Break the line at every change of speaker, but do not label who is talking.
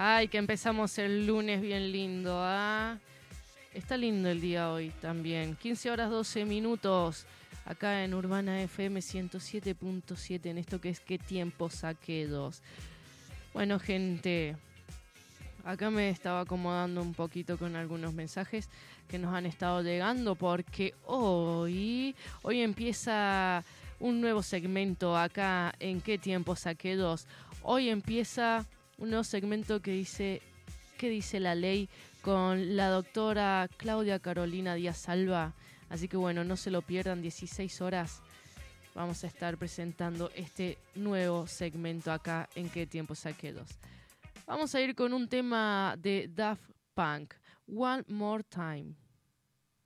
Ay, que empezamos el lunes bien lindo, ¿ah? Está lindo el día hoy también. 15 horas 12 minutos acá en Urbana FM 107.7 en esto que es ¿Qué tiempo saqué dos? Bueno, gente, acá me estaba acomodando un poquito con algunos mensajes que nos han estado llegando porque hoy empieza un nuevo segmento acá en ¿Qué tiempo saqué dos? Hoy empieza un nuevo segmento que dice ¿Qué dice la ley? Con la doctora Claudia Carolina Díaz Salva. Así que bueno, no se lo pierdan, 16 horas vamos a estar presentando este nuevo segmento acá en ¿Qué tiempo saqué dos? Vamos a ir con un tema de Daft Punk, One More Time.